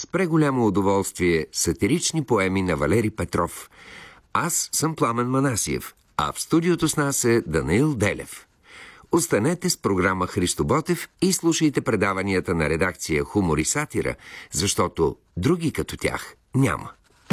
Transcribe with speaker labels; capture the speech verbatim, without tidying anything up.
Speaker 1: с преголямо удоволствие сатирични поеми на Валери Петров. Аз съм Пламен Манасиев, а в студиото с нас е Данаил Делев. Останете с програма Христо Ботев и слушайте предаванията на редакция Хумор и сатира, защото други като тях няма.